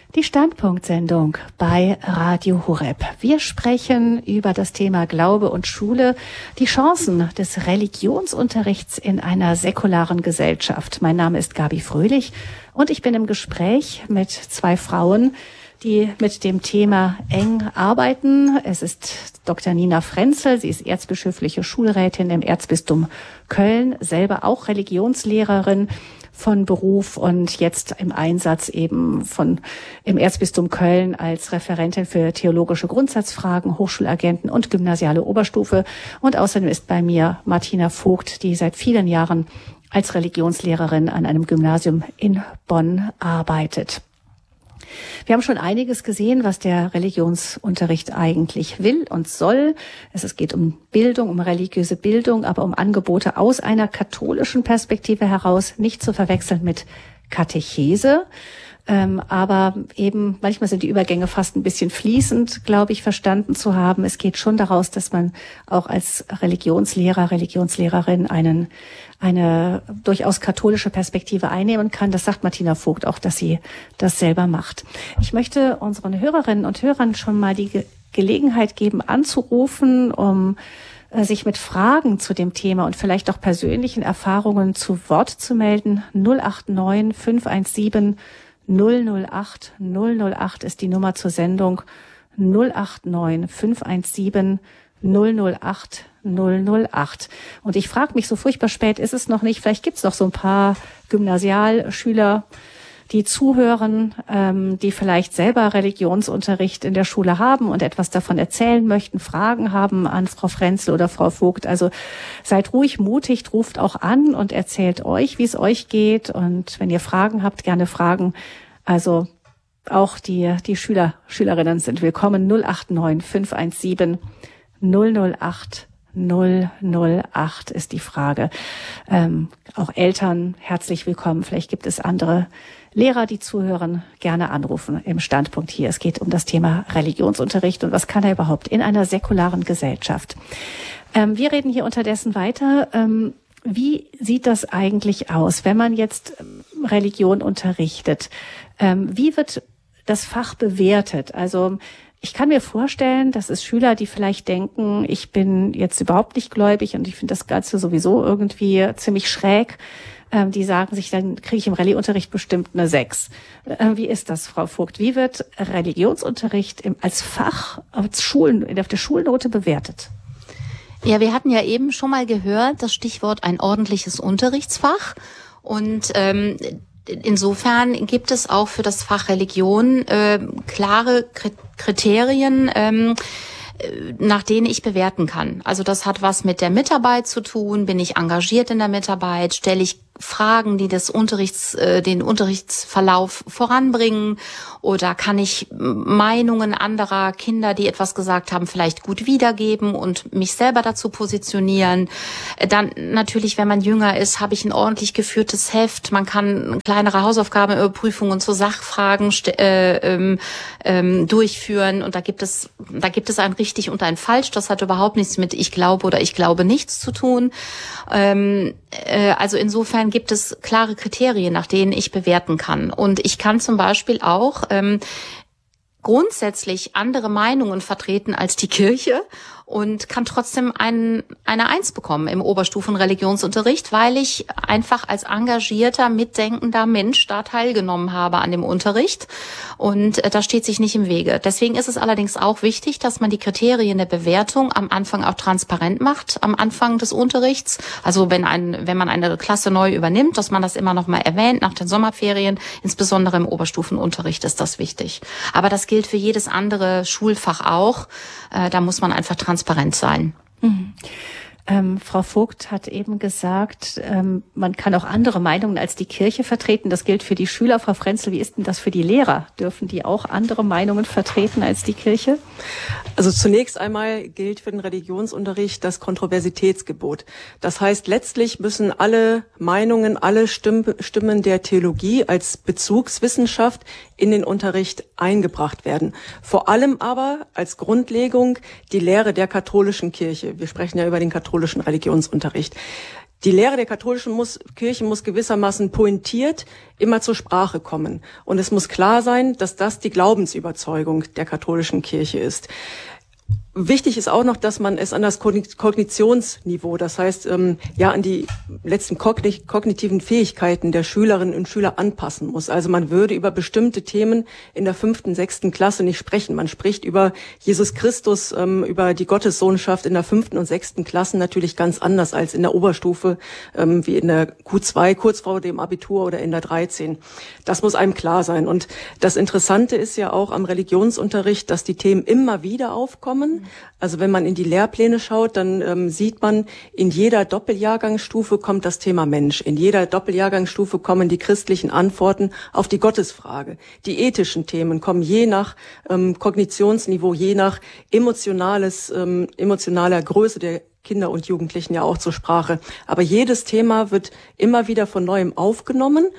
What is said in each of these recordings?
Die Standpunktsendung bei Radio Horeb. Wir sprechen über das Thema Glaube und Schule, die Chancen des Religionsunterrichts in einer säkularen Gesellschaft. Mein Name ist Gabi Fröhlich und ich bin im Gespräch mit zwei Frauen, die mit dem Thema eng arbeiten. Es ist Dr. Nina Frenzel, sie ist erzbischöfliche Schulrätin im Erzbistum Köln, selber auch Religionslehrerin von Beruf und jetzt im Einsatz eben im Erzbistum Köln als Referentin für theologische Grundsatzfragen, Hochschulagenten und gymnasiale Oberstufe. Und außerdem ist bei mir Martina Vogt, die seit vielen Jahren als Religionslehrerin an einem Gymnasium in Bonn arbeitet. Wir haben schon einiges gesehen, was der Religionsunterricht eigentlich will und soll. Es geht um Bildung, um religiöse Bildung, aber um Angebote aus einer katholischen Perspektive heraus, nicht zu verwechseln mit Katechese. Aber eben manchmal sind die Übergänge fast ein bisschen fließend, glaube ich, verstanden zu haben. Es geht schon daraus, dass man auch als Religionslehrer, Religionslehrerin eine durchaus katholische Perspektive einnehmen kann. Das sagt Martina Vogt auch, dass sie das selber macht. Ich möchte unseren Hörerinnen und Hörern schon mal die Gelegenheit geben, anzurufen, um sich mit Fragen zu dem Thema und vielleicht auch persönlichen Erfahrungen zu Wort zu melden. 089 517 008 008 ist die Nummer zur Sendung. 089 517 008 008. Und ich frage mich, so furchtbar spät ist es noch nicht. Vielleicht gibt es noch so ein paar Gymnasialschüler, die zuhören, die vielleicht selber Religionsunterricht in der Schule haben und etwas davon erzählen möchten, Fragen haben an Frau Frenzel oder Frau Vogt. Also seid ruhig mutig, ruft auch an und erzählt euch, wie es euch geht. Und wenn ihr Fragen habt, gerne Fragen. Also auch die Schülerinnen sind willkommen. 089 517 008 008 ist die Frage. Auch Eltern herzlich willkommen. Vielleicht gibt es andere Lehrer, die zuhören, gerne anrufen im Standpunkt hier. Es geht um das Thema Religionsunterricht und was kann er überhaupt in einer säkularen Gesellschaft. Wir reden hier unterdessen weiter. Wie sieht das eigentlich aus, wenn man jetzt Religion unterrichtet? Wie wird das Fach bewertet? Also ich kann mir vorstellen, dass es Schüler, die vielleicht denken, ich bin jetzt überhaupt nicht gläubig und ich finde das Ganze sowieso irgendwie ziemlich schräg, die sagen sich, dann kriege ich im Rallyeunterricht bestimmt eine 6. Wie ist das, Frau Vogt? Wie wird Religionsunterricht als Fach auf der Schulnote bewertet? Ja, wir hatten ja eben schon mal gehört, das Stichwort ein ordentliches Unterrichtsfach. Und insofern gibt es auch für das Fach Religion klare Kriterien, nach denen ich bewerten kann. Also das hat was mit der Mitarbeit zu tun. Bin ich engagiert in der Mitarbeit? Stelle ich Fragen, die den Unterrichtsverlauf voranbringen? Oder kann ich Meinungen anderer Kinder, die etwas gesagt haben, vielleicht gut wiedergeben und mich selber dazu positionieren? Dann natürlich, wenn man jünger ist, habe ich ein ordentlich geführtes Heft. Man kann kleinere Hausaufgabenüberprüfungen zu Sachfragen durchführen. Und da gibt es ein richtig und ein falsch. Das hat überhaupt nichts mit ich glaube oder ich glaube nichts zu tun. Also insofern gibt es klare Kriterien, nach denen ich bewerten kann. Und ich kann zum Beispiel auch grundsätzlich andere Meinungen vertreten als die Kirche und kann trotzdem eine 1 bekommen im Oberstufenreligionsunterricht, weil ich einfach als engagierter, mitdenkender Mensch da teilgenommen habe an dem Unterricht. Und das steht sich nicht im Wege. Deswegen ist es allerdings auch wichtig, dass man die Kriterien der Bewertung am Anfang auch transparent macht, am Anfang des Unterrichts. Also wenn man eine Klasse neu übernimmt, dass man das immer noch mal erwähnt nach den Sommerferien. Insbesondere im Oberstufenunterricht ist das wichtig. Aber das gilt für jedes andere Schulfach auch. Da muss man einfach transparent sein. Mhm. Frau Vogt hat eben gesagt, man kann auch andere Meinungen als die Kirche vertreten. Das gilt für die Schüler. Frau Frenzel, wie ist denn das für die Lehrer? Dürfen die auch andere Meinungen vertreten als die Kirche? Also zunächst einmal gilt für den Religionsunterricht das Kontroversitätsgebot. Das heißt, letztlich müssen alle Meinungen, alle Stimmen der Theologie als Bezugswissenschaft in den Unterricht eingebracht werden. Vor allem aber als Grundlegung die Lehre der katholischen Kirche. Wir sprechen ja über den katholischen Religionsunterricht. Die Lehre der katholischen Kirche muss gewissermaßen pointiert immer zur Sprache kommen. Und es muss klar sein, dass das die Glaubensüberzeugung der katholischen Kirche ist. Wichtig ist auch noch, dass man es an das Kognitionsniveau, das heißt an die letzten kognitiven Fähigkeiten der Schülerinnen und Schüler anpassen muss. Also man würde über bestimmte Themen in der 5., 6. Klasse nicht sprechen. Man spricht über Jesus Christus, über die Gottessohnschaft in der 5. und 6. Klasse natürlich ganz anders als in der Oberstufe, wie in der Q2, kurz vor dem Abitur oder in der 13. Das muss einem klar sein. Und das Interessante ist ja auch am Religionsunterricht, dass die Themen immer wieder aufkommen. Also wenn man in die Lehrpläne schaut, dann sieht man, in jeder Doppeljahrgangsstufe kommt das Thema Mensch. In jeder Doppeljahrgangsstufe kommen die christlichen Antworten auf die Gottesfrage. Die ethischen Themen kommen je nach Kognitionsniveau, je nach emotionaler Größe der Kinder und Jugendlichen ja auch zur Sprache. Aber jedes Thema wird immer wieder von Neuem aufgenommen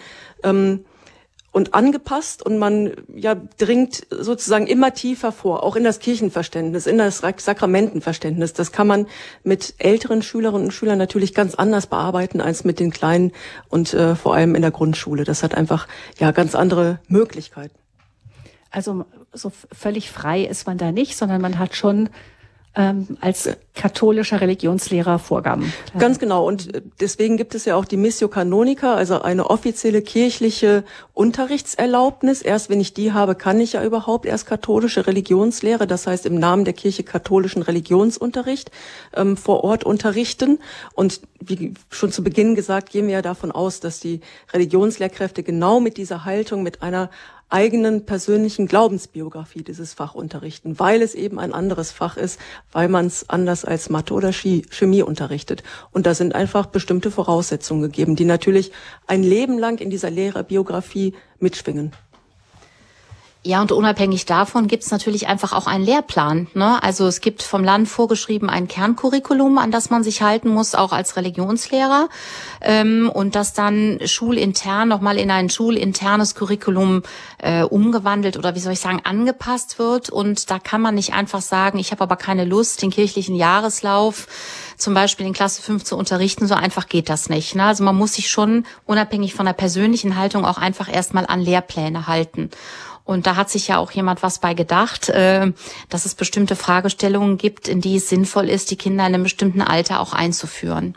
und angepasst, und man dringt sozusagen immer tiefer vor, auch in das Kirchenverständnis, in das Sakramentenverständnis. Das kann man mit älteren Schülerinnen und Schülern natürlich ganz anders bearbeiten als mit den Kleinen und vor allem in der Grundschule. Das hat einfach ganz andere Möglichkeiten. Also so völlig frei ist man da nicht, sondern man hat schon als katholischer Religionslehrer Vorgaben. Ganz genau. Und deswegen gibt es ja auch die Missio Canonica, also eine offizielle kirchliche Unterrichtserlaubnis. Erst wenn ich die habe, kann ich ja überhaupt erst katholische Religionslehre, das heißt im Namen der Kirche katholischen Religionsunterricht vor Ort unterrichten. Und wie schon zu Beginn gesagt, gehen wir ja davon aus, dass die Religionslehrkräfte genau mit dieser Haltung, mit einer eigenen persönlichen Glaubensbiografie dieses Fach unterrichten, weil es eben ein anderes Fach ist, weil man es anders als Mathe oder Chemie unterrichtet. Und da sind einfach bestimmte Voraussetzungen gegeben, die natürlich ein Leben lang in dieser Lehrerbiografie mitschwingen. Ja, und unabhängig davon gibt es natürlich einfach auch einen Lehrplan, ne? Also es gibt vom Land vorgeschrieben ein Kerncurriculum, an das man sich halten muss, auch als Religionslehrer, und das dann schulintern nochmal in ein schulinternes Curriculum umgewandelt oder wie soll ich sagen, angepasst wird. Und da kann man nicht einfach sagen, ich habe aber keine Lust, den kirchlichen Jahreslauf zum Beispiel in Klasse 5 zu unterrichten. So einfach geht das nicht, ne? Also man muss sich schon unabhängig von der persönlichen Haltung auch einfach erstmal an Lehrpläne halten. Und da hat sich ja auch jemand was bei gedacht, dass es bestimmte Fragestellungen gibt, in die es sinnvoll ist, die Kinder in einem bestimmten Alter auch einzuführen.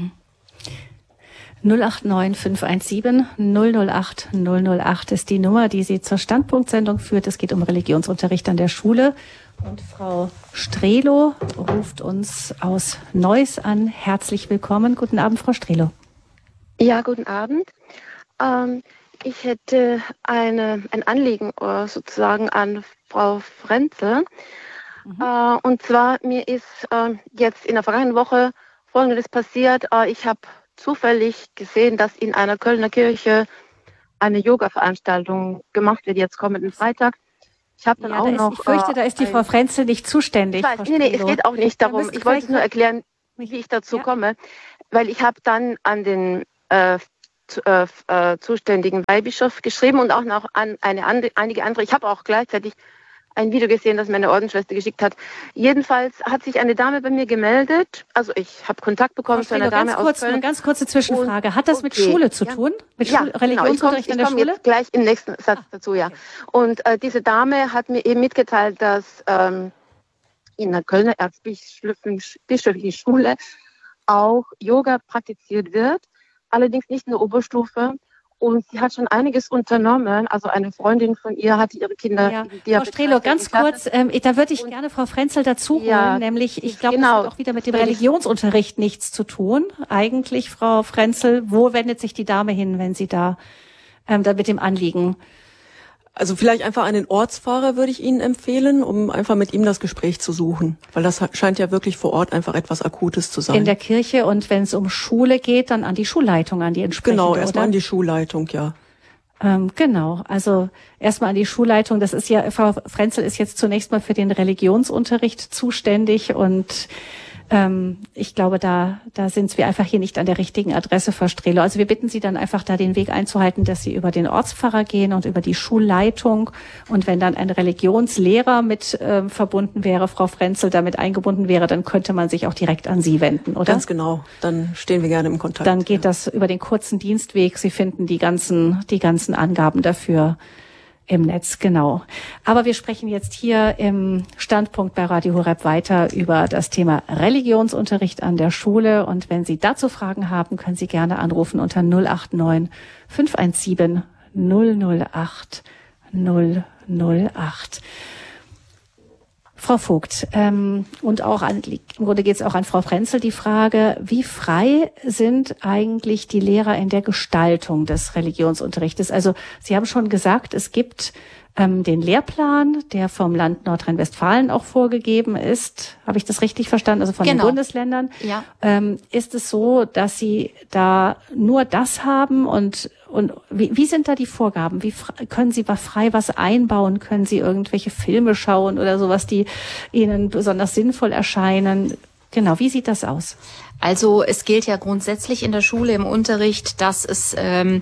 089 517 008 008 ist die Nummer, die Sie zur Standpunktsendung führt. Es geht um Religionsunterricht an der Schule. Und Frau Strelo ruft uns aus Neuss an. Herzlich willkommen. Guten Abend, Frau Strelo. Ja, guten Abend. Ich hätte ein Anliegen sozusagen an Frau Frenzel. Und zwar, mir ist jetzt in der vergangenen Woche Folgendes passiert. Ich habe zufällig gesehen, dass in einer Kölner Kirche eine Yoga-Veranstaltung gemacht wird, jetzt kommenden Freitag. Ich habe dann ich fürchte, da ist die Frau Frenzel nicht zuständig. Nee, es geht auch nicht darum. Ich wollte nur erklären, wie ich dazu komme, weil ich habe dann an den zuständigen Weihbischof geschrieben und auch noch an einige andere. Ich habe auch gleichzeitig ein Video gesehen, das meine Ordensschwester geschickt hat. Jedenfalls hat sich eine Dame bei mir gemeldet. Also ich habe Kontakt bekommen zu einer Dame aus Köln. Eine ganz kurze Zwischenfrage. Hat das mit Schule zu tun? Mit Religionsunterricht an der Schule? Ich komme jetzt gleich im nächsten Satz dazu, ja. Okay. Und diese Dame hat mir eben mitgeteilt, dass in der Kölner Erzbischöflichen Schule auch Yoga praktiziert wird. Allerdings nicht in der Oberstufe. Und sie hat schon einiges unternommen. Also eine Freundin von ihr hatte ihre Kinder. Ja. Frau Strelo, ganz kurz, da würde ich gerne Frau Frenzel dazu holen. Nämlich, ich glaube, das hat auch wieder mit dem Religionsunterricht nichts zu tun. Eigentlich, Frau Frenzel, wo wendet sich die Dame hin, wenn sie da mit dem Anliegen? Also vielleicht einfach einen Ortsfahrer würde ich Ihnen empfehlen, um einfach mit ihm das Gespräch zu suchen. Weil das scheint ja wirklich vor Ort einfach etwas Akutes zu sein. In der Kirche, und wenn es um Schule geht, dann an die Schulleitung, an die entsprechende, Genau, erstmal an die Schulleitung, ja. Genau, also erstmal an die Schulleitung. Das ist ja, Frau Frenzel ist jetzt zunächst mal für den Religionsunterricht zuständig, und Ich glaube, da sind wir einfach hier nicht an der richtigen Adresse, Frau Strehler. Also wir bitten Sie dann einfach da den Weg einzuhalten, dass Sie über den Ortspfarrer gehen und über die Schulleitung. Und wenn dann ein Religionslehrer mit verbunden wäre, Frau Frenzel damit eingebunden wäre, dann könnte man sich auch direkt an Sie wenden, oder? Ganz genau. Dann stehen wir gerne im Kontakt. Dann geht das über den kurzen Dienstweg. Sie finden die ganzen Angaben dafür im Netz, genau. Aber wir sprechen jetzt hier im Standpunkt bei Radio Horeb weiter über das Thema Religionsunterricht an der Schule. Und wenn Sie dazu Fragen haben, können Sie gerne anrufen unter 089 517 008 008. Frau Vogt, und auch im Grunde geht es auch an Frau Frenzel die Frage, wie frei sind eigentlich die Lehrer in der Gestaltung des Religionsunterrichtes? Also Sie haben schon gesagt, es gibt den Lehrplan, der vom Land Nordrhein-Westfalen auch vorgegeben ist. Habe ich das richtig verstanden? Also von den Bundesländern. Ja. Ist es so, dass Sie da nur das haben und wie sind da die Vorgaben? Wie können Sie frei was einbauen? Können Sie irgendwelche Filme schauen oder sowas, die Ihnen besonders sinnvoll erscheinen? Genau, wie sieht das aus? Also es gilt ja grundsätzlich in der Schule im Unterricht, dass es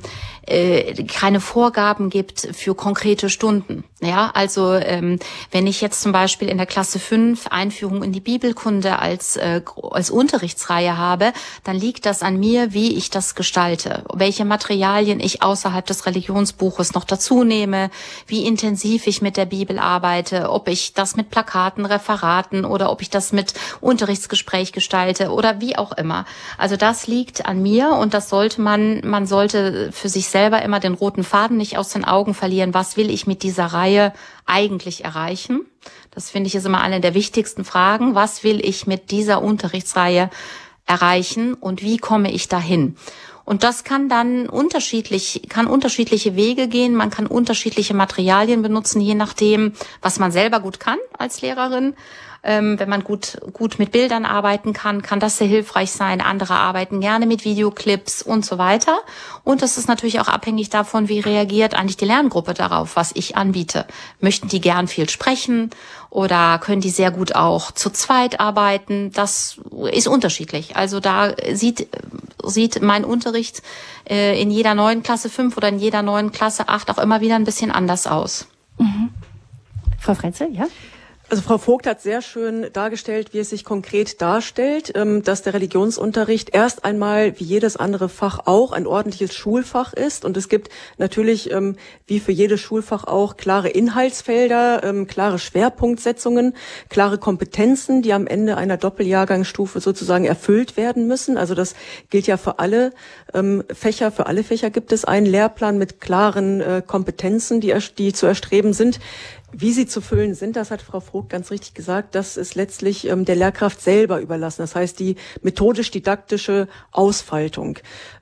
keine Vorgaben gibt für konkrete Stunden. Ja, also wenn ich jetzt zum Beispiel in der Klasse 5 Einführung in die Bibelkunde als Unterrichtsreihe habe, dann liegt das an mir, wie ich das gestalte, welche Materialien ich außerhalb des Religionsbuches noch dazu nehme, wie intensiv ich mit der Bibel arbeite, ob ich das mit Plakaten, Referaten oder ob ich das mit Unterrichtsgespräch gestalte oder wie auch immer. Also das liegt an mir und das sollte man sollte für sich selber immer den roten Faden nicht aus den Augen verlieren. Was will ich mit dieser Reihe eigentlich erreichen? Das finde ich ist immer eine der wichtigsten Fragen. Was will ich mit dieser Unterrichtsreihe erreichen und wie komme ich dahin? Und das kann dann unterschiedliche Wege gehen. Man kann unterschiedliche Materialien benutzen, je nachdem, was man selber gut kann als Lehrerin. Wenn man gut mit Bildern arbeiten kann das sehr hilfreich sein. Andere arbeiten gerne mit Videoclips und so weiter. Und das ist natürlich auch abhängig davon, wie reagiert eigentlich die Lerngruppe darauf, was ich anbiete. Möchten die gern viel sprechen oder können die sehr gut auch zu zweit arbeiten? Das ist unterschiedlich. Also da sieht mein Unterricht in jeder neuen Klasse 5 oder in jeder neuen Klasse 8 auch immer wieder ein bisschen anders aus. Mhm. Frau Frenzel, ja? Also Frau Vogt hat sehr schön dargestellt, wie es sich konkret darstellt, dass der Religionsunterricht erst einmal wie jedes andere Fach auch ein ordentliches Schulfach ist. Und es gibt natürlich, wie für jedes Schulfach auch, klare Inhaltsfelder, klare Schwerpunktsetzungen, klare Kompetenzen, die am Ende einer Doppeljahrgangsstufe sozusagen erfüllt werden müssen. Also das gilt ja für alle Fächer. Für alle Fächer gibt es einen Lehrplan mit klaren Kompetenzen, die zu erstreben sind. Wie sie zu füllen sind, das hat Frau Vogt ganz richtig gesagt, das ist letztlich der Lehrkraft selber überlassen. Das heißt, die methodisch-didaktische Ausfaltung.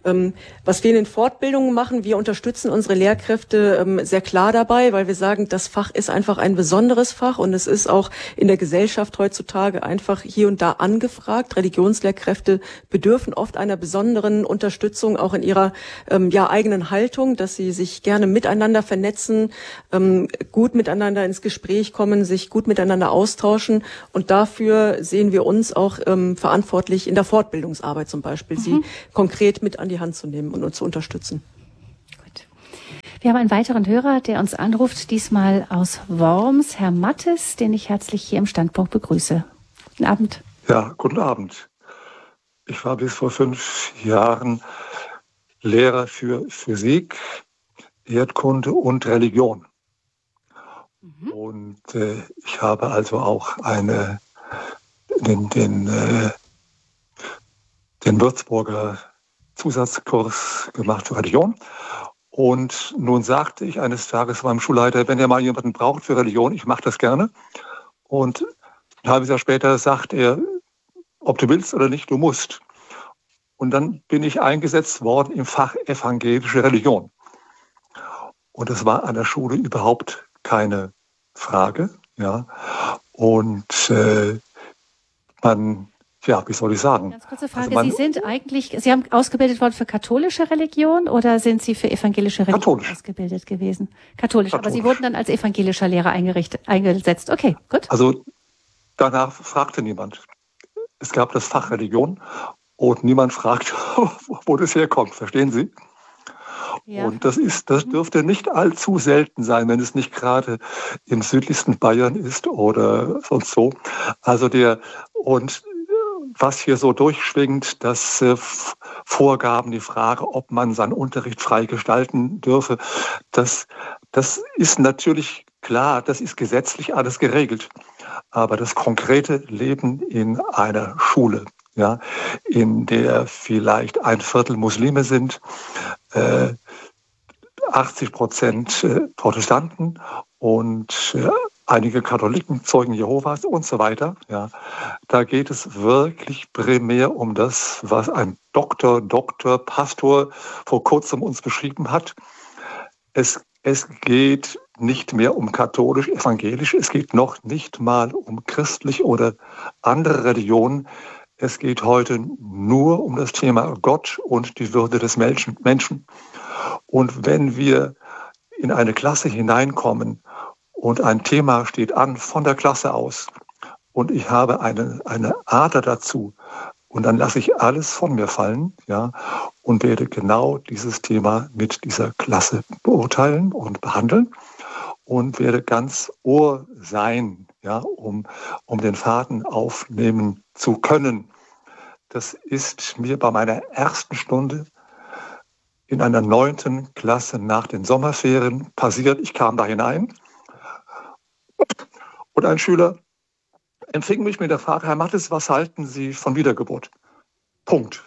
Was wir in den Fortbildungen machen, wir unterstützen unsere Lehrkräfte sehr klar dabei, weil wir sagen, das Fach ist einfach ein besonderes Fach und es ist auch in der Gesellschaft heutzutage einfach hier und da angefragt. Religionslehrkräfte bedürfen oft einer besonderen Unterstützung, auch in ihrer eigenen Haltung, dass sie sich gerne miteinander vernetzen, gut miteinander ins Gespräch kommen, sich gut miteinander austauschen. Und dafür sehen wir uns auch verantwortlich in der Fortbildungsarbeit zum Beispiel, sie konkret mit an die Hand zu nehmen und uns zu unterstützen. Gut. Wir haben einen weiteren Hörer, der uns anruft, diesmal aus Worms, Herr Mattes, den ich herzlich hier im Standpunkt begrüße. Guten Abend. Ja, guten Abend. Ich war bis vor 5 Jahren Lehrer für Physik, Erdkunde und Religion. Und ich habe also auch den Würzburger Zusatzkurs gemacht für Religion. Und nun sagte ich eines Tages meinem Schulleiter, wenn ihr mal jemanden braucht für Religion, ich mache das gerne. Und ein halbes Jahr später sagt er, ob du willst oder nicht, du musst. Und dann bin ich eingesetzt worden im Fach evangelische Religion. Und es war an der Schule überhaupt keine Frage, ja. Und wie soll ich sagen? Ganz kurze Frage, also Sie haben ausgebildet worden für katholische Religion oder sind Sie für evangelische Religion ausgebildet gewesen? Katholisch, aber Sie wurden dann als evangelischer Lehrer eingesetzt. Okay, gut. Also danach fragte niemand. es gab das Fach Religion und niemand fragt, wo das herkommt, verstehen Sie? Ja. Und das dürfte nicht allzu selten sein, wenn es nicht gerade im südlichsten Bayern ist oder sonst so. Also was hier so durchschwingt, dass Vorgaben, die Frage, ob man seinen Unterricht frei gestalten dürfe, das ist natürlich klar, das ist gesetzlich alles geregelt. Aber das konkrete Leben in einer Schule, ja, in der vielleicht 1/4 Muslime sind, 80% Protestanten und einige Katholiken, Zeugen Jehovas und so weiter. Ja, da geht es wirklich primär um das, was ein Pastor vor kurzem uns beschrieben hat. Es geht nicht mehr um katholisch, evangelisch, es geht noch nicht mal um christlich oder andere Religionen. Es geht heute nur um das Thema Gott und die Würde des Menschen. Und wenn wir in eine Klasse hineinkommen und ein Thema steht an von der Klasse aus und ich habe eine Ader dazu und dann lasse ich alles von mir fallen, ja, und werde genau dieses Thema mit dieser Klasse beurteilen und behandeln und werde ganz Ohr sein, ja, um den Faden aufnehmen zu können. Das ist mir bei meiner ersten Stunde in einer 9. Klasse nach den Sommerferien passiert. Ich kam da hinein und ein Schüler empfing mich mit der Frage: Herr Mattes, was halten Sie von Wiedergeburt? Punkt.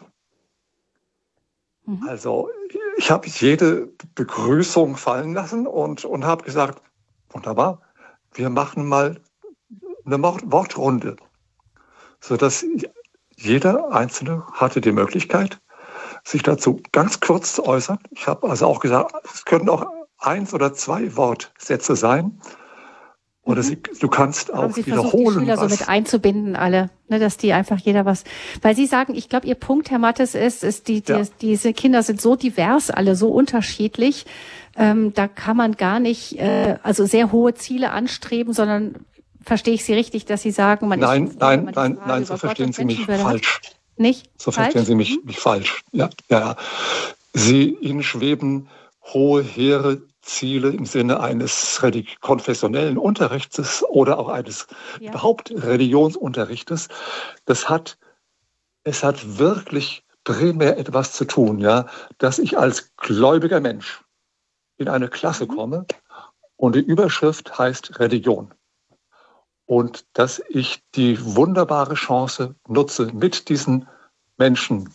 Also ich habe jede Begrüßung fallen lassen und habe gesagt, wunderbar, wir machen mal eine Wortrunde, sodass jeder Einzelne hatte die Möglichkeit, sich dazu ganz kurz zu äußern. Ich habe also auch gesagt, es können auch 1 oder 2 Wortsätze sein. Oder du kannst auch Sie wiederholen. Die Schüler so mit einzubinden, alle, ne, dass die einfach jeder was. Weil Sie sagen, ich glaube, Ihr Punkt, Herr Mattes, diese Kinder sind so divers, alle so unterschiedlich. Da kann man gar nicht, also sehr hohe Ziele anstreben, sondern verstehe ich Sie richtig, dass Sie sagen, Nein, so verstehen Sie mich falsch. Nicht? So verstehen Sie mich falsch. Ja. Ihnen schweben hohe, hehre Ziele im Sinne eines konfessionellen Unterrichts oder auch eines überhaupt Religionsunterrichtes. Es hat wirklich primär etwas zu tun, ja, dass ich als gläubiger Mensch in eine Klasse komme und die Überschrift heißt Religion. Und dass ich die wunderbare Chance nutze, mit diesen Menschen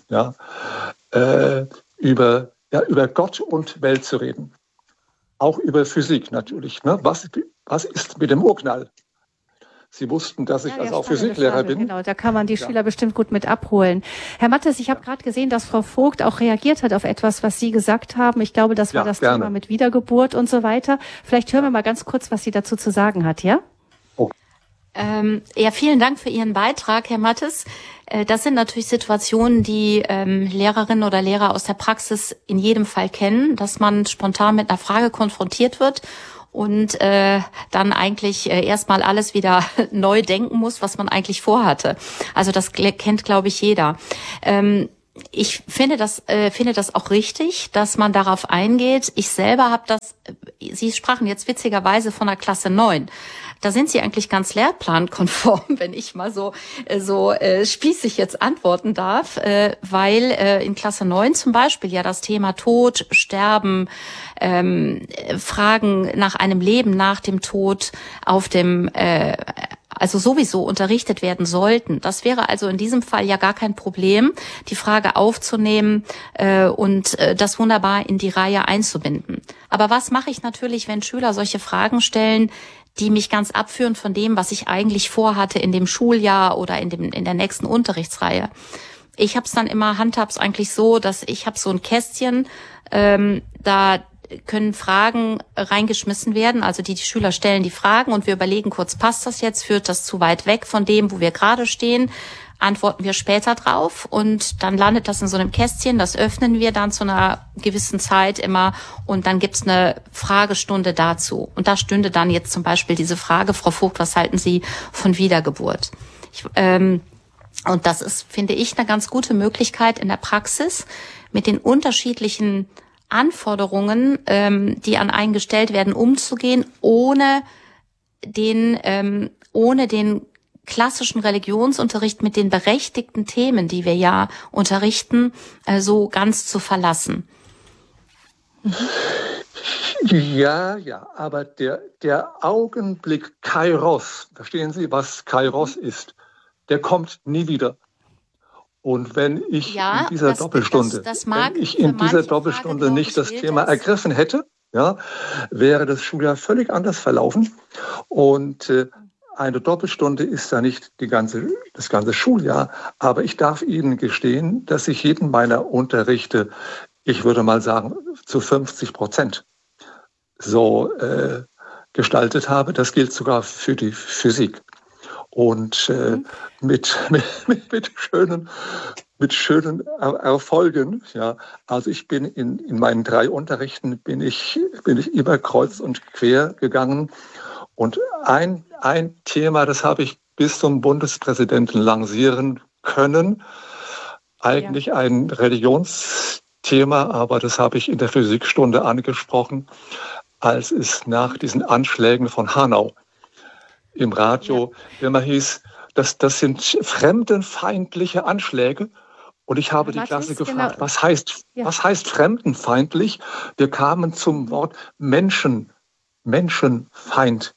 über Gott und Welt zu reden. Auch über Physik natürlich. Ne? Was ist mit dem Urknall? Sie wussten, dass ich also auch Physiklehrer bin. Genau, da kann man die Schüler bestimmt gut mit abholen. Herr Mattes, ich habe gerade gesehen, dass Frau Vogt auch reagiert hat auf etwas, was Sie gesagt haben. Ich glaube, das war das Thema mit Wiedergeburt und so weiter. Vielleicht hören wir mal ganz kurz, was sie dazu zu sagen hat, ja? Vielen Dank für Ihren Beitrag, Herr Mattes. Das sind natürlich Situationen, die Lehrerinnen oder Lehrer aus der Praxis in jedem Fall kennen, dass man spontan mit einer Frage konfrontiert wird und dann eigentlich erstmal alles wieder neu denken muss, was man eigentlich vorhatte. Also das kennt, glaube ich, jeder. Ich finde das auch richtig, dass man darauf eingeht. Ich selber habe das, Sie sprachen jetzt witzigerweise von der Klasse 9. Da sind Sie eigentlich ganz lehrplankonform, wenn ich mal so spießig jetzt antworten darf, weil in Klasse 9 zum Beispiel ja das Thema Tod, Sterben, Fragen nach einem Leben nach dem Tod auf dem also sowieso unterrichtet werden sollten. Das wäre also in diesem Fall ja gar kein Problem, die Frage aufzunehmen und das wunderbar in die Reihe einzubinden. Aber was mache ich natürlich, wenn Schüler solche Fragen stellen, die mich ganz abführen von dem, was ich eigentlich vorhatte in dem Schuljahr oder in der nächsten Unterrichtsreihe? Ich handhab's eigentlich so, dass ich habe so ein Kästchen, da können Fragen reingeschmissen werden. Also die Schüler stellen die Fragen und wir überlegen kurz, passt das jetzt? Führt das zu weit weg von dem, wo wir gerade stehen? Antworten wir später drauf und dann landet das in so einem Kästchen. Das öffnen wir dann zu einer gewissen Zeit immer und dann gibt's eine Fragestunde dazu. Und da stünde dann jetzt zum Beispiel diese Frage, Frau Vogt, was halten Sie von Wiedergeburt? Und das ist, finde ich, eine ganz gute Möglichkeit in der Praxis mit den unterschiedlichen Anforderungen, die an einen gestellt werden, umzugehen, ohne den klassischen Religionsunterricht mit den berechtigten Themen, die wir ja unterrichten, so ganz zu verlassen. Ja, aber der Augenblick Kairos, verstehen Sie, was Kairos ist, der kommt nie wieder. Und wenn ich in dieser Doppelstunde nicht das Thema ergriffen hätte, wäre das Schuljahr völlig anders verlaufen. Und eine Doppelstunde ist ja nicht das ganze Schuljahr, aber ich darf Ihnen gestehen, dass ich jeden meiner Unterrichte, ich würde mal sagen, zu 50% so gestaltet habe. Das gilt sogar für die Physik. Und mit schönen Erfolgen. Ja. Also ich bin in meinen 3 Unterrichten bin ich immer kreuz und quer gegangen. Und ein Thema, das habe ich bis zum Bundespräsidenten lancieren können. Eigentlich ein Religionsthema, aber das habe ich in der Physikstunde angesprochen, als es nach diesen Anschlägen von Hanau im Radio immer hieß, das sind fremdenfeindliche Anschläge. Und ich habe die Klasse gefragt, was heißt fremdenfeindlich? Wir kamen zum Wort menschenfeindlich.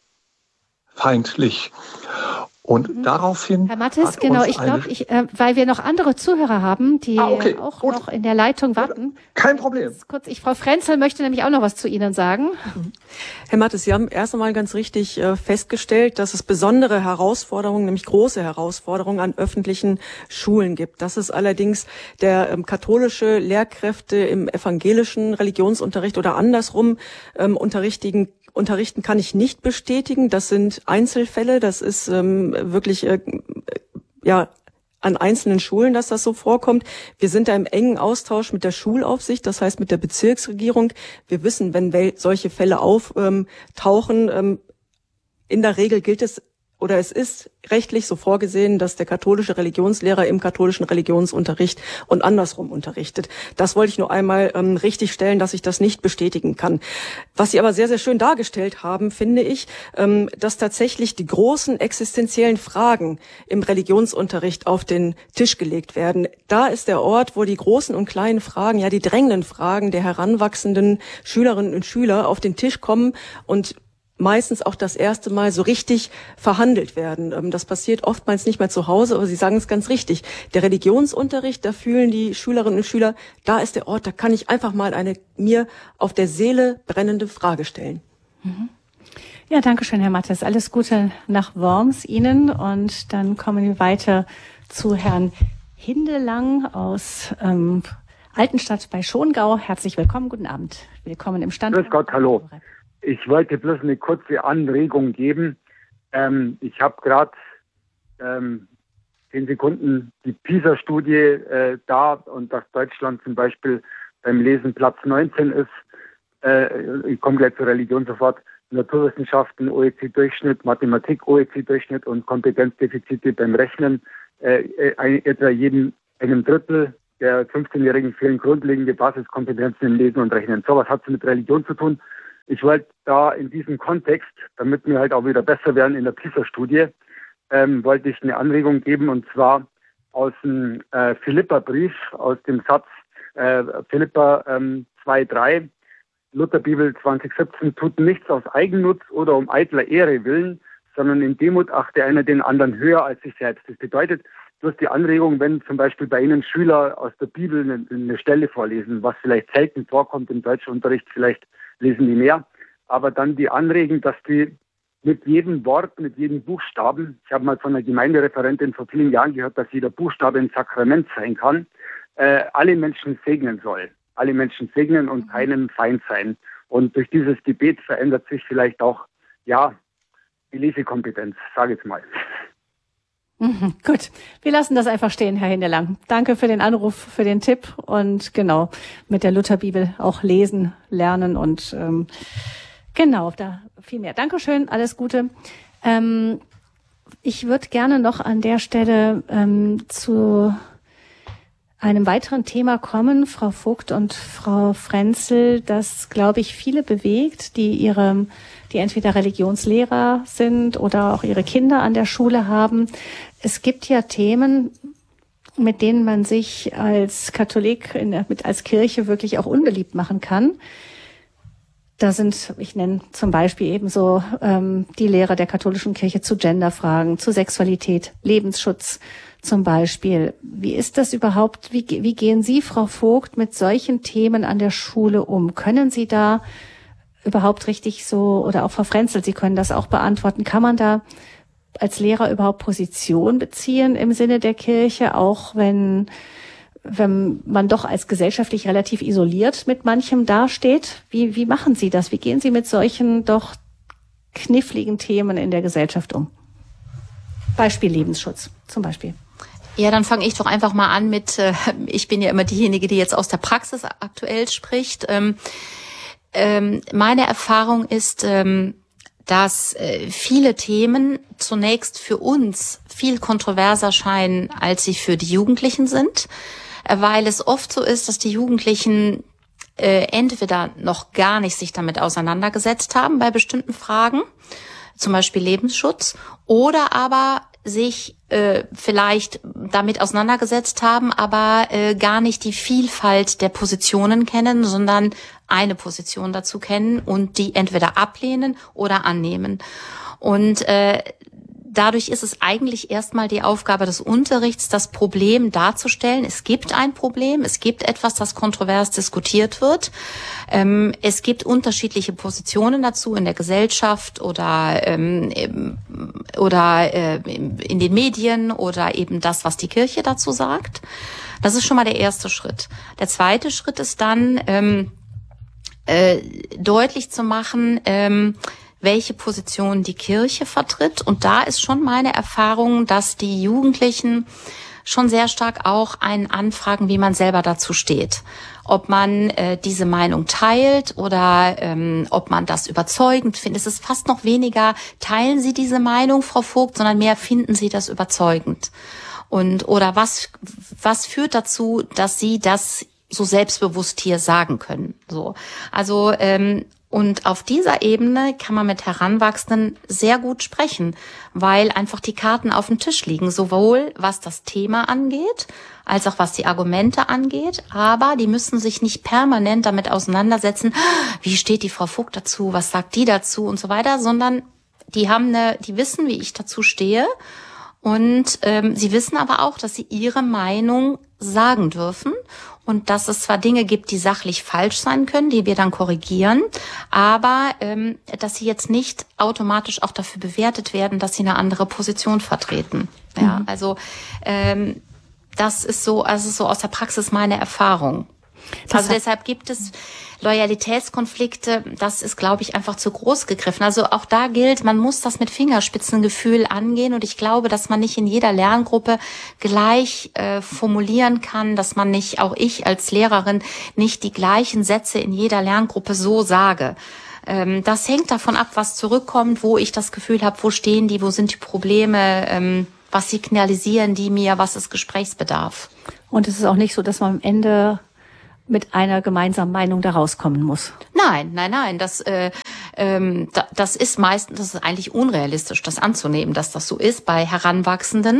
Und daraufhin... Herr Mattes, genau, ich glaube, weil wir noch andere Zuhörer haben, die auch noch in der Leitung warten. Kein Problem. Frau Frenzel möchte nämlich auch noch was zu Ihnen sagen. Herr Mattes, Sie haben erst einmal ganz richtig festgestellt, dass es besondere Herausforderungen, nämlich große Herausforderungen an öffentlichen Schulen gibt. Dass es allerdings der katholische Lehrkräfte im evangelischen Religionsunterricht oder andersrum unterrichten kann ich nicht bestätigen. Das sind Einzelfälle. Das ist wirklich an einzelnen Schulen, dass das so vorkommt. Wir sind da im engen Austausch mit der Schulaufsicht, das heißt mit der Bezirksregierung. Wir wissen, wenn solche Fälle auftauchen, in der Regel gilt es oder es ist rechtlich so vorgesehen, dass der katholische Religionslehrer im katholischen Religionsunterricht und andersrum unterrichtet. Das wollte ich nur einmal richtig stellen, dass ich das nicht bestätigen kann. Was Sie aber sehr, sehr schön dargestellt haben, finde ich, dass tatsächlich die großen existenziellen Fragen im Religionsunterricht auf den Tisch gelegt werden. Da ist der Ort, wo die großen und kleinen Fragen, ja die drängenden Fragen der heranwachsenden Schülerinnen und Schüler auf den Tisch kommen und meistens auch das erste Mal so richtig verhandelt werden. Das passiert oftmals nicht mehr zu Hause, aber Sie sagen es ganz richtig. Der Religionsunterricht, da fühlen die Schülerinnen und Schüler, da ist der Ort, da kann ich einfach mal eine mir auf der Seele brennende Frage stellen. Ja, danke schön, Herr Mattes. Alles Gute nach Worms Ihnen. Und dann kommen wir weiter zu Herrn Hindelang aus Altenstadt bei Schongau. Herzlich willkommen, guten Abend. Willkommen im Stand. Grüß Gott, hallo. Ich wollte bloß eine kurze Anregung geben. Ich habe gerade 10 Sekunden die PISA-Studie da und dass Deutschland zum Beispiel beim Lesen Platz 19 ist. Ich komme gleich zur Religion sofort. Naturwissenschaften OECD-Durchschnitt, Mathematik OECD-Durchschnitt und Kompetenzdefizite beim Rechnen. Etwa einem Drittel der 15-Jährigen fehlen grundlegende Basiskompetenzen im Lesen und Rechnen. So was hat es mit Religion zu tun. Ich wollte da in diesem Kontext, damit wir halt auch wieder besser werden in der PISA-Studie, wollte ich eine Anregung geben, und zwar aus dem Philippa-Brief, aus dem Satz Philippa 2,3, Lutherbibel 2017, tut nichts aus Eigennutz oder um eitler Ehre willen, sondern in Demut achte einer den anderen höher als sich selbst. Das bedeutet, bloß die Anregung, wenn zum Beispiel bei Ihnen Schüler aus der Bibel eine Stelle vorlesen, was vielleicht selten vorkommt im Deutschunterricht, vielleicht lesen die mehr, aber dann die Anregung, dass die mit jedem Wort, mit jedem Buchstaben, ich habe mal von einer Gemeindereferentin vor vielen Jahren gehört, dass jeder Buchstabe ein Sakrament sein kann, alle Menschen segnen soll. Alle Menschen segnen und keinem Feind sein. Und durch dieses Gebet verändert sich vielleicht auch, die Lesekompetenz, sage ich jetzt mal. Gut, wir lassen das einfach stehen, Herr Hindelang. Danke für den Anruf, für den Tipp und genau, mit der Lutherbibel auch lesen, lernen und da viel mehr. Dankeschön, alles Gute. Ich würde gerne noch an der Stelle zu einem weiteren Thema kommen, Frau Vogt und Frau Frenzel, das, glaube ich, viele bewegt, die entweder Religionslehrer sind oder auch ihre Kinder an der Schule haben. Es gibt ja Themen, mit denen man sich als Katholik, als Kirche wirklich auch unbeliebt machen kann. Da sind, ich nenne zum Beispiel ebenso die Lehre der katholischen Kirche zu Genderfragen, zu Sexualität, Lebensschutz zum Beispiel. Wie ist das überhaupt? Wie gehen Sie, Frau Vogt, mit solchen Themen an der Schule um? Können Sie da überhaupt richtig so, oder auch Frau Frenzel, Sie können das auch beantworten, kann man da als Lehrer überhaupt Position beziehen im Sinne der Kirche, auch wenn man doch als gesellschaftlich relativ isoliert mit manchem dasteht? Wie machen Sie das? Wie gehen Sie mit solchen doch kniffligen Themen in der Gesellschaft um? Beispiel Lebensschutz zum Beispiel. Ja, dann fange ich doch einfach mal an mit, ich bin ja immer diejenige, die jetzt aus der Praxis aktuell spricht. Meine Erfahrung ist, dass viele Themen zunächst für uns viel kontroverser scheinen, als sie für die Jugendlichen sind, weil es oft so ist, dass die Jugendlichen entweder noch gar nicht sich damit auseinandergesetzt haben bei bestimmten Fragen, zum Beispiel Lebensschutz, oder aber sich vielleicht damit auseinandergesetzt haben, aber gar nicht die Vielfalt der Positionen kennen, sondern eine Position dazu kennen und die entweder ablehnen oder annehmen. Und dadurch ist es eigentlich erstmal die Aufgabe des Unterrichts, das Problem darzustellen. Es gibt ein Problem, es gibt etwas, das kontrovers diskutiert wird. Es gibt unterschiedliche Positionen dazu in der Gesellschaft oder in den Medien oder eben das, was die Kirche dazu sagt. Das ist schon mal der erste Schritt. Der zweite Schritt ist dann, deutlich zu machen, welche Position die Kirche vertritt. Und da ist schon meine Erfahrung, dass die Jugendlichen schon sehr stark auch einen anfragen, wie man selber dazu steht. Ob man diese Meinung teilt oder ob man das überzeugend findet. Es ist fast noch weniger, teilen Sie diese Meinung, Frau Vogt, sondern mehr, finden Sie das überzeugend. Oder was führt dazu, dass Sie das so selbstbewusst hier sagen können. So, also und auf dieser Ebene kann man mit Heranwachsenden sehr gut sprechen, weil einfach die Karten auf dem Tisch liegen, sowohl was das Thema angeht, als auch was die Argumente angeht. Aber die müssen sich nicht permanent damit auseinandersetzen, wie steht die Frau Vogt dazu, was sagt die dazu und so weiter, sondern die wissen, wie ich dazu stehe. Und sie wissen aber auch, dass sie ihre Meinung sagen dürfen und dass es zwar Dinge gibt, die sachlich falsch sein können, die wir dann korrigieren, aber dass sie jetzt nicht automatisch auch dafür bewertet werden, dass sie eine andere Position vertreten. Ja, also das ist so aus der Praxis meine Erfahrung. Also deshalb gibt es Loyalitätskonflikte, das ist, glaube ich, einfach zu groß gegriffen. Also auch da gilt, man muss das mit Fingerspitzengefühl angehen und ich glaube, dass man nicht in jeder Lerngruppe gleich formulieren kann, dass man nicht, auch ich als Lehrerin, nicht die gleichen Sätze in jeder Lerngruppe so sage. Das hängt davon ab, was zurückkommt, wo ich das Gefühl habe, wo stehen die, wo sind die Probleme, was signalisieren die mir, was ist Gesprächsbedarf. Und es ist auch nicht so, dass man am Ende mit einer gemeinsamen Meinung da rauskommen muss. Nein. Das ist meistens, das ist eigentlich unrealistisch, das anzunehmen, dass das so ist bei Heranwachsenden.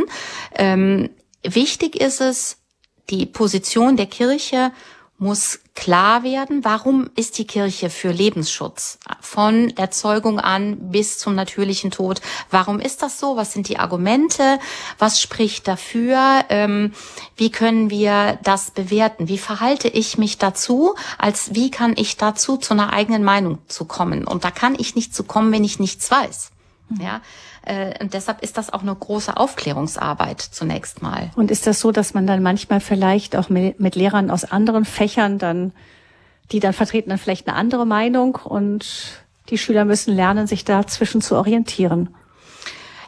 Wichtig ist es, die Position der Kirche muss klar werden, warum ist die Kirche für Lebensschutz von der Zeugung an bis zum natürlichen Tod? Warum ist das so? Was sind die Argumente? Was spricht dafür? Wie können wir das bewerten? Wie verhalte ich mich dazu? Wie kann ich dazu zu einer eigenen Meinung zu kommen? Und da kann ich nicht zu kommen, wenn ich nichts weiß. Ja. Und deshalb ist das auch eine große Aufklärungsarbeit zunächst mal. Und ist das so, dass man dann manchmal vielleicht auch mit Lehrern aus anderen Fächern die vertreten dann vielleicht eine andere Meinung und die Schüler müssen lernen, sich dazwischen zu orientieren?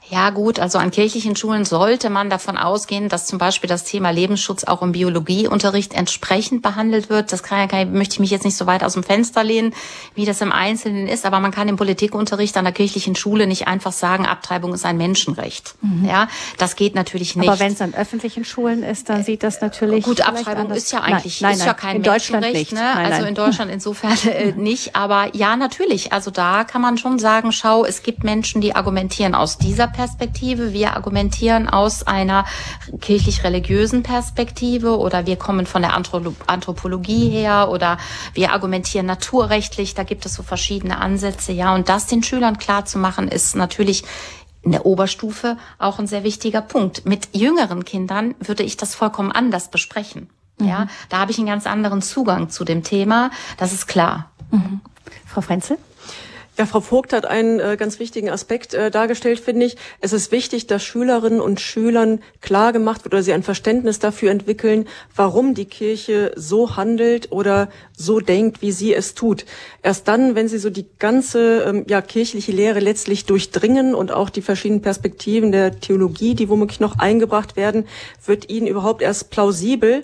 Ja gut, also an kirchlichen Schulen sollte man davon ausgehen, dass zum Beispiel das Thema Lebensschutz auch im Biologieunterricht entsprechend behandelt wird. Das möchte ich mich jetzt nicht so weit aus dem Fenster lehnen, wie das im Einzelnen ist, aber man kann im Politikunterricht an der kirchlichen Schule nicht einfach sagen, Abtreibung ist ein Menschenrecht. Ja, das geht natürlich nicht. Aber wenn es an öffentlichen Schulen ist, dann sieht das natürlich gut, Abtreibung anders. Ist ja eigentlich ist ja kein in Menschenrecht, Deutschland nicht. Ne? Nein, also in Deutschland insofern nicht, aber ja, natürlich. Also da kann man schon sagen, schau, es gibt Menschen, die argumentieren aus dieser Perspektive, wir argumentieren aus einer kirchlich-religiösen Perspektive oder wir kommen von der Anthropologie her oder wir argumentieren naturrechtlich, da gibt es so verschiedene Ansätze, ja, und das den Schülern klar zu machen, ist natürlich in der Oberstufe auch ein sehr wichtiger Punkt. Mit jüngeren Kindern würde ich das vollkommen anders besprechen. Ja, da habe ich einen ganz anderen Zugang zu dem Thema, das ist klar. Frau Frenzel? Ja, Frau Vogt hat einen ganz wichtigen Aspekt dargestellt, finde ich. Es ist wichtig, dass Schülerinnen und Schülern klar gemacht wird oder sie ein Verständnis dafür entwickeln, warum die Kirche so handelt oder so denkt, wie sie es tut. Erst dann, wenn sie so die ganze kirchliche Lehre letztlich durchdringen und auch die verschiedenen Perspektiven der Theologie, die womöglich noch eingebracht werden, wird ihnen überhaupt erst plausibel,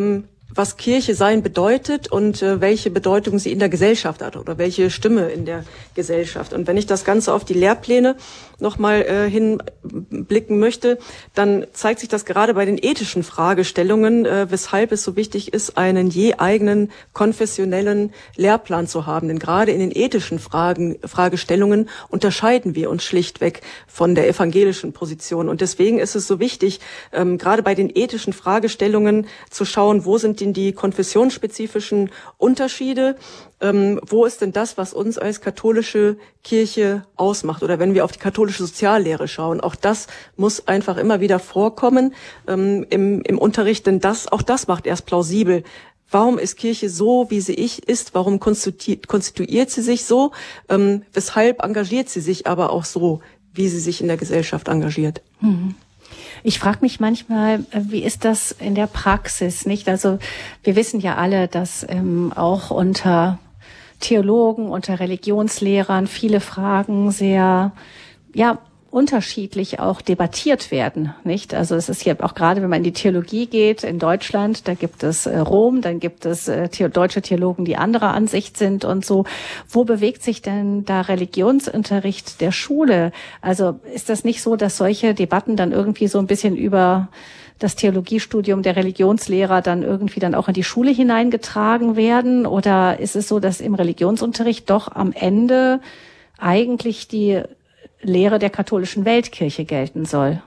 was Kirche sein bedeutet und welche Bedeutung sie in der Gesellschaft hat oder welche Stimme in der Gesellschaft. Und wenn ich das Ganze auf die Lehrpläne nochmal hinblicken möchte, dann zeigt sich das gerade bei den ethischen Fragestellungen, weshalb es so wichtig ist, einen je eigenen konfessionellen Lehrplan zu haben. Denn gerade in den ethischen Fragestellungen unterscheiden wir uns schlichtweg von der evangelischen Position. Und deswegen ist es so wichtig, gerade bei den ethischen Fragestellungen zu schauen, wo sind denn die konfessionsspezifischen Unterschiede? Wo ist denn das, was uns als katholische Kirche ausmacht? Oder wenn wir auf die katholische Soziallehre schauen, auch das muss einfach immer wieder vorkommen im Unterricht, denn auch das macht erst plausibel. Warum ist Kirche so, wie sie ist? Warum konstituiert sie sich so? Weshalb engagiert sie sich aber auch so, wie sie sich in der Gesellschaft engagiert? Ich frage mich manchmal, wie ist das in der Praxis, nicht? Also wir wissen ja alle, dass auch unter Theologen, unter Religionslehrern viele Fragen sehr, unterschiedlich auch debattiert werden, nicht? Also es ist hier auch gerade, wenn man in die Theologie geht, in Deutschland, da gibt es Rom, dann gibt es deutsche Theologen, die anderer Ansicht sind und so. Wo bewegt sich denn da Religionsunterricht der Schule? Also ist das nicht so, dass solche Debatten dann irgendwie so ein bisschen über das Theologiestudium der Religionslehrer dann irgendwie dann auch in die Schule hineingetragen werden? Oder ist es so, dass im Religionsunterricht doch am Ende eigentlich die Lehre der katholischen Weltkirche gelten soll?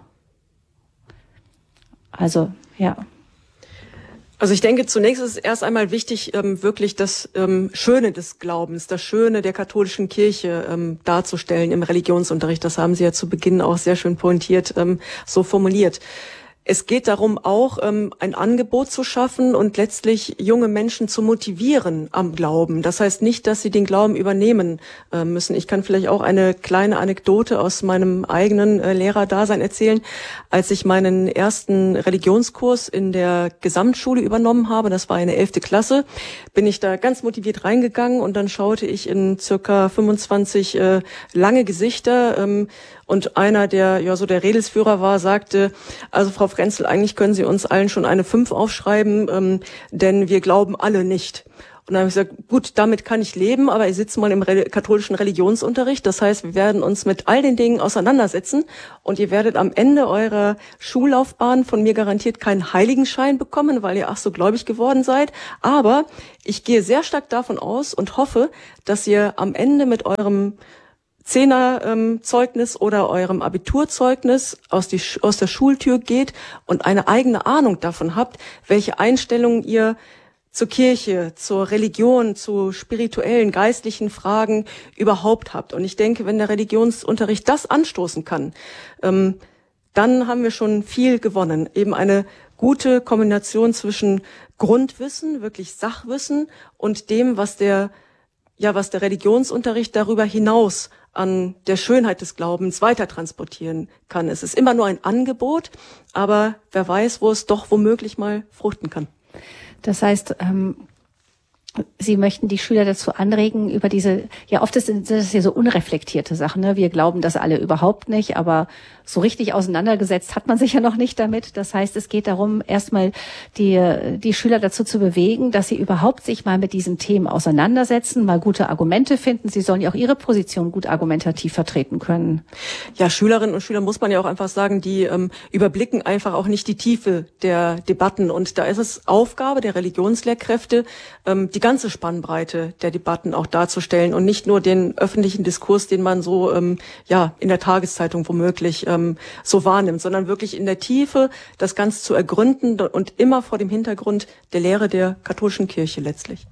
Also, ja. Also ich denke, zunächst ist es erst einmal wichtig, wirklich das Schöne des Glaubens, das Schöne der katholischen Kirche darzustellen im Religionsunterricht. Das haben Sie ja zu Beginn auch sehr schön pointiert so formuliert. Es geht darum, auch ein Angebot zu schaffen und letztlich junge Menschen zu motivieren am Glauben. Das heißt nicht, dass sie den Glauben übernehmen müssen. Ich kann vielleicht auch eine kleine Anekdote aus meinem eigenen Lehrerdasein erzählen. Als ich meinen ersten Religionskurs in der Gesamtschule übernommen habe, das war eine 11. Klasse, bin ich da ganz motiviert reingegangen und dann schaute ich in circa 25 lange Gesichter und einer, der so der Redelsführer war, sagte, also Frau Frenzel, eigentlich können Sie uns allen schon eine 5 aufschreiben, denn wir glauben alle nicht. Und dann habe ich gesagt, gut, damit kann ich leben, aber ich sitze mal im katholischen Religionsunterricht. Das heißt, wir werden uns mit all den Dingen auseinandersetzen und ihr werdet am Ende eurer Schullaufbahn von mir garantiert keinen Heiligenschein bekommen, weil ihr ach so gläubig geworden seid. Aber ich gehe sehr stark davon aus und hoffe, dass ihr am Ende mit eurem 10er Zeugnis oder eurem Abiturzeugnis aus der Schultür geht und eine eigene Ahnung davon habt, welche Einstellungen ihr zur Kirche, zur Religion, zu spirituellen, geistlichen Fragen überhaupt habt. Und ich denke, wenn der Religionsunterricht das anstoßen kann, dann haben wir schon viel gewonnen. Eben eine gute Kombination zwischen Grundwissen, wirklich Sachwissen und dem, was der Religionsunterricht darüber hinaus an der Schönheit des Glaubens weiter transportieren kann. Es ist immer nur ein Angebot, aber wer weiß, wo es doch womöglich mal fruchten kann. Das heißt, Sie möchten die Schüler dazu anregen, über diese, ja oft sind das ja so unreflektierte Sachen, ne? Wir glauben das alle überhaupt nicht, aber so richtig auseinandergesetzt hat man sich ja noch nicht damit. Das heißt, es geht darum, erstmal die Schüler dazu zu bewegen, dass sie überhaupt sich mal mit diesen Themen auseinandersetzen, mal gute Argumente finden. Sie sollen ja auch ihre Position gut argumentativ vertreten können. Ja, Schülerinnen und Schüler muss man ja auch einfach sagen, die überblicken einfach auch nicht die Tiefe der Debatten. Und da ist es Aufgabe der Religionslehrkräfte, die ganze Spannbreite der Debatten auch darzustellen und nicht nur den öffentlichen Diskurs, den man so in der Tageszeitung womöglich so wahrnimmt, sondern wirklich in der Tiefe das Ganze zu ergründen und immer vor dem Hintergrund der Lehre der katholischen Kirche letztlich.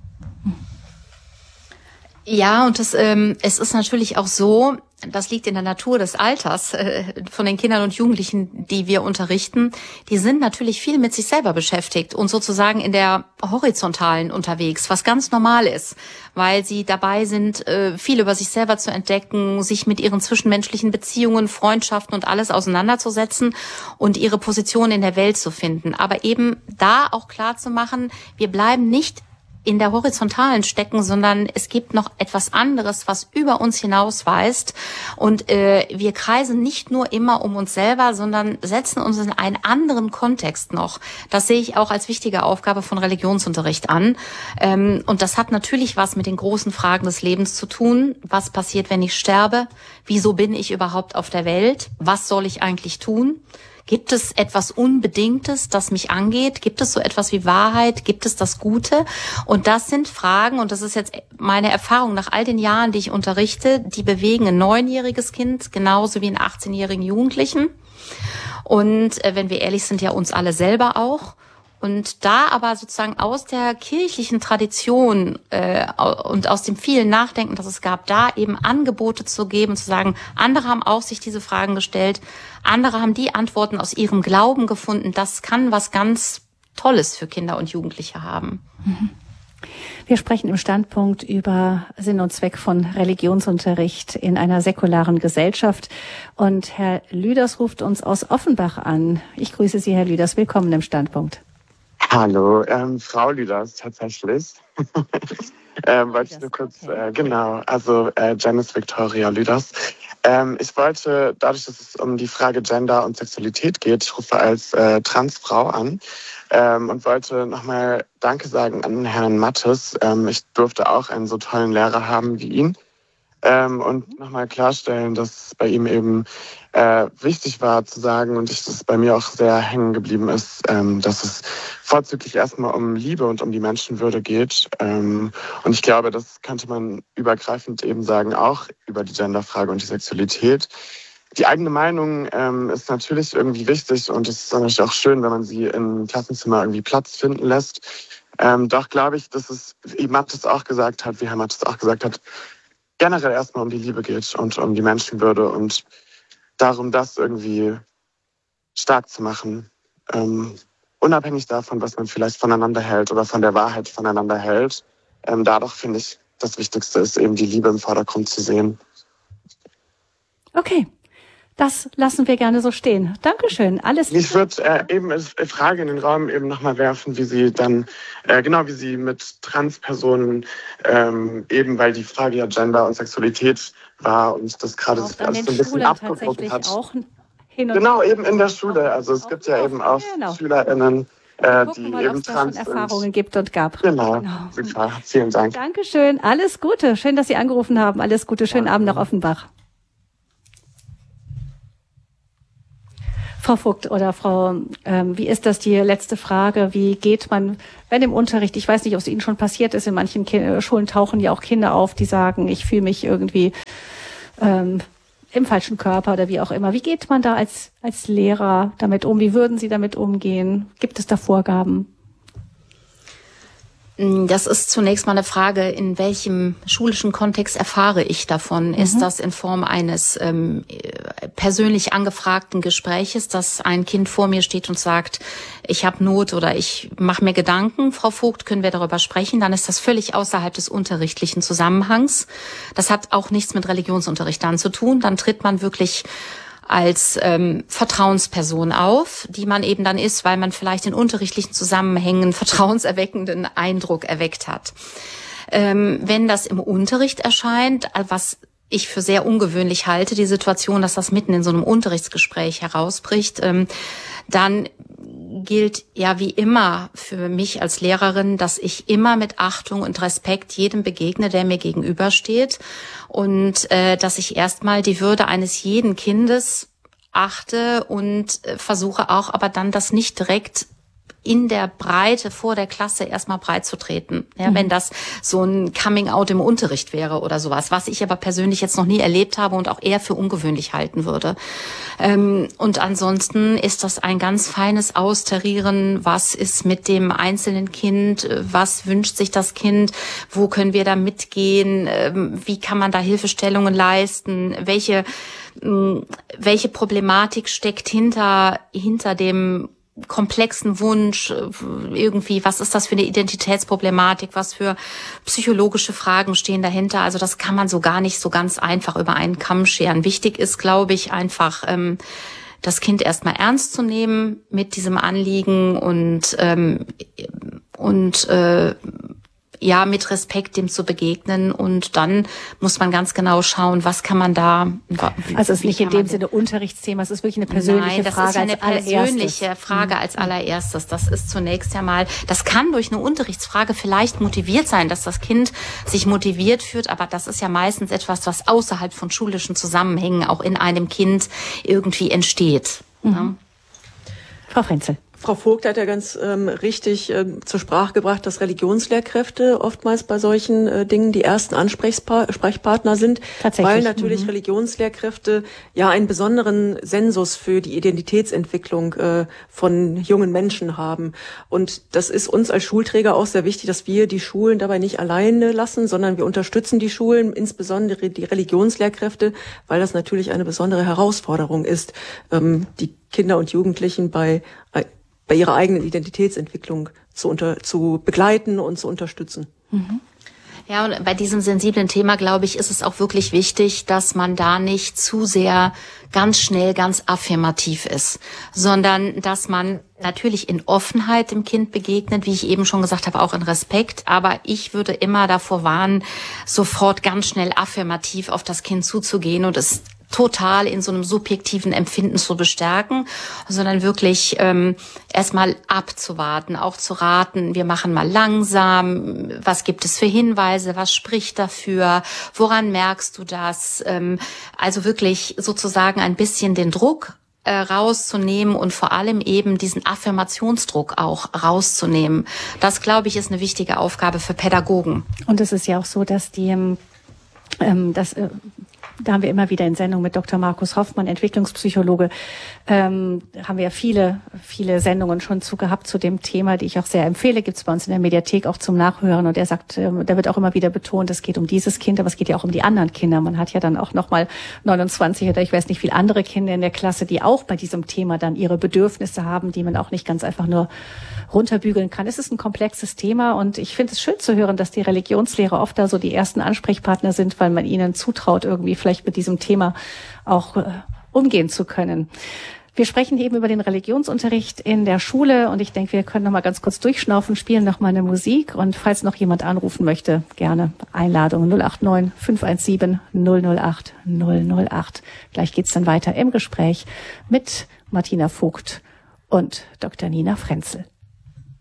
Ja, und es ist natürlich auch so, das liegt in der Natur des Alters von den Kindern und Jugendlichen, die wir unterrichten. Die sind natürlich viel mit sich selber beschäftigt und sozusagen in der Horizontalen unterwegs, was ganz normal ist, weil sie dabei sind, viel über sich selber zu entdecken, sich mit ihren zwischenmenschlichen Beziehungen, Freundschaften und alles auseinanderzusetzen und ihre Position in der Welt zu finden. Aber eben da auch klar zu machen, wir bleiben nicht in der Horizontalen stecken, sondern es gibt noch etwas anderes, was über uns hinausweist. Und wir kreisen nicht nur immer um uns selber, sondern setzen uns in einen anderen Kontext noch. Das sehe ich auch als wichtige Aufgabe von Religionsunterricht an. Und das hat natürlich was mit den großen Fragen des Lebens zu tun. Was passiert, wenn ich sterbe? Wieso bin ich überhaupt auf der Welt? Was soll ich eigentlich tun? Gibt es etwas Unbedingtes, das mich angeht? Gibt es so etwas wie Wahrheit? Gibt es das Gute? Und das sind Fragen, und das ist jetzt meine Erfahrung nach all den Jahren, die ich unterrichte, die bewegen ein 9-jähriges Kind genauso wie einen 18-jährigen Jugendlichen. Und wenn wir ehrlich sind, ja uns alle selber auch. Und da aber sozusagen aus der kirchlichen Tradition und aus dem vielen Nachdenken, das es gab, da eben Angebote zu geben, zu sagen, andere haben auch sich diese Fragen gestellt, andere haben die Antworten aus ihrem Glauben gefunden. Das kann was ganz Tolles für Kinder und Jugendliche haben. Wir sprechen im Standpunkt über Sinn und Zweck von Religionsunterricht in einer säkularen Gesellschaft. Und Herr Lüders ruft uns aus Offenbach an. Ich grüße Sie, Herr Lüders. Willkommen im Standpunkt. Hallo, Frau Lüders tatsächlich. Wollte ich nur kurz, okay. Genau, also Janice Victoria Lüders. Ich wollte, dadurch, dass es um die Frage Gender und Sexualität geht, ich rufe als Transfrau an und wollte nochmal Danke sagen an Herrn Mattes. Ich durfte auch einen so tollen Lehrer haben wie ihn. Und nochmal klarstellen, dass bei ihm eben wichtig war zu sagen und das bei mir auch sehr hängen geblieben ist, dass es vorzüglich erstmal um Liebe und um die Menschenwürde geht. Und ich glaube, das könnte man übergreifend eben sagen, auch über die Genderfrage und die Sexualität. Die eigene Meinung ist natürlich irgendwie wichtig und es ist natürlich auch schön, wenn man sie im Klassenzimmer irgendwie Platz finden lässt. Doch glaube ich, dass es, wie Herr Mattes auch gesagt hat, generell erstmal um die Liebe geht und um die Menschenwürde und darum, das irgendwie stark zu machen. Unabhängig davon, was man vielleicht voneinander hält oder von der Wahrheit voneinander hält. Dadurch finde ich, das Wichtigste ist eben die Liebe im Vordergrund zu sehen. Okay. Das lassen wir gerne so stehen. Dankeschön. Alles Liebe. Ich würde eben eine Frage in den Raum eben nochmal werfen, wie Sie dann, wie Sie mit Transpersonen eben, weil die Frage ja Gender und Sexualität war und das gerade sich alles so ein bisschen abgeguckt hat. Auch genau, eben in der Schule. Also es gibt ja eben auch SchülerInnen, die mal, eben trans sind. Erfahrungen gibt und gab. Genau. Super. Vielen Dank. Dankeschön. Alles Gute. Schön, dass Sie angerufen haben. Alles Gute. Schönen Abend nach Offenbach. Frau Vogt oder Frau, wie ist das die letzte Frage? Wie geht man, wenn im Unterricht, ich weiß nicht, ob es Ihnen schon passiert ist, in manchen Schulen tauchen ja auch Kinder auf, die sagen, ich fühle mich irgendwie im falschen Körper oder wie auch immer. Wie geht man da als Lehrer damit um? Wie würden Sie damit umgehen? Gibt es da Vorgaben? Das ist zunächst mal eine Frage, in welchem schulischen Kontext erfahre ich davon? Ist das in Form eines persönlich angefragten Gespräches, dass ein Kind vor mir steht und sagt, ich habe Not oder ich mache mir Gedanken, Frau Vogt, können wir darüber sprechen? Dann ist das völlig außerhalb des unterrichtlichen Zusammenhangs. Das hat auch nichts mit Religionsunterricht dann zu tun. Dann tritt man wirklich als Vertrauensperson auf, die man eben dann ist, weil man vielleicht in unterrichtlichen Zusammenhängen vertrauenserweckenden Eindruck erweckt hat. Wenn das im Unterricht erscheint, was ich für sehr ungewöhnlich halte, die Situation, dass das mitten in so einem Unterrichtsgespräch herausbricht, dann gilt ja wie immer für mich als Lehrerin, dass ich immer mit Achtung und Respekt jedem begegne, der mir gegenübersteht, und dass ich erstmal die Würde eines jeden Kindes achte und versuche auch aber dann das nicht direkt in der Breite vor der Klasse erstmal breit zu treten. Ja, wenn das so ein Coming-out im Unterricht wäre oder sowas, was ich aber persönlich jetzt noch nie erlebt habe und auch eher für ungewöhnlich halten würde. Und ansonsten ist das ein ganz feines Austarieren, was ist mit dem einzelnen Kind, was wünscht sich das Kind, wo können wir da mitgehen, wie kann man da Hilfestellungen leisten, welche Problematik steckt hinter dem komplexen Wunsch, irgendwie, was ist das für eine Identitätsproblematik, was für psychologische Fragen stehen dahinter. Also das kann man so gar nicht so ganz einfach über einen Kamm scheren. Wichtig ist, glaube ich, einfach das Kind erstmal ernst zu nehmen mit diesem Anliegen und ja, mit Respekt dem zu begegnen, und dann muss man ganz genau schauen, was kann man da... Also es ist nicht in dem Sinne Unterrichtsthema, es ist wirklich eine persönliche Frage als allererstes. Nein, das ist eine persönliche Frage als allererstes. Das ist zunächst einmal, das kann durch eine Unterrichtsfrage vielleicht motiviert sein, dass das Kind sich motiviert fühlt, aber das ist ja meistens etwas, was außerhalb von schulischen Zusammenhängen auch in einem Kind irgendwie entsteht. Ja. Frau Frenzel. Frau Vogt hat ja ganz richtig zur Sprache gebracht, dass Religionslehrkräfte oftmals bei solchen Dingen die ersten Ansprechpartner sind, weil natürlich Religionslehrkräfte ja einen besonderen Sensus für die Identitätsentwicklung von jungen Menschen haben. Und das ist uns als Schulträger auch sehr wichtig, dass wir die Schulen dabei nicht alleine lassen, sondern wir unterstützen die Schulen, insbesondere die Religionslehrkräfte, weil das natürlich eine besondere Herausforderung ist, die Kinder und Jugendlichen bei ihrer eigenen Identitätsentwicklung zu begleiten und zu unterstützen. Ja, und bei diesem sensiblen Thema, glaube ich, ist es auch wirklich wichtig, dass man da nicht zu sehr ganz schnell ganz affirmativ ist, sondern dass man natürlich in Offenheit dem Kind begegnet, wie ich eben schon gesagt habe, auch in Respekt. Aber ich würde immer davor warnen, sofort ganz schnell affirmativ auf das Kind zuzugehen und es total in so einem subjektiven Empfinden zu bestärken, sondern wirklich erstmal abzuwarten, auch zu raten, wir machen mal langsam, was gibt es für Hinweise, was spricht dafür, woran merkst du das? Also wirklich sozusagen ein bisschen den Druck rauszunehmen und vor allem eben diesen Affirmationsdruck auch rauszunehmen. Das, glaube ich, ist eine wichtige Aufgabe für Pädagogen. Und es ist ja auch so, dass da haben wir immer wieder in Sendungen mit Dr. Markus Hoffmann, Entwicklungspsychologe, haben wir ja viele Sendungen schon gehabt zu dem Thema, die ich auch sehr empfehle. Gibt's bei uns in der Mediathek auch zum Nachhören. Und er sagt, da wird auch immer wieder betont, es geht um dieses Kind, aber es geht ja auch um die anderen Kinder. Man hat ja dann auch nochmal 29 oder ich weiß nicht, wie viele andere Kinder in der Klasse, die auch bei diesem Thema dann ihre Bedürfnisse haben, die man auch nicht ganz einfach nur runterbügeln kann. Es ist ein komplexes Thema und ich finde es schön zu hören, dass die Religionslehrer oft da so die ersten Ansprechpartner sind, weil man ihnen zutraut, irgendwie vielleicht mit diesem Thema auch umgehen zu können. Wir sprechen eben über den Religionsunterricht in der Schule und ich denke, wir können noch mal ganz kurz durchschnaufen, spielen noch mal eine Musik und falls noch jemand anrufen möchte, gerne Einladung 089 517 008 008. Gleich geht's dann weiter im Gespräch mit Martina Vogt und Dr. Nina Frenzel.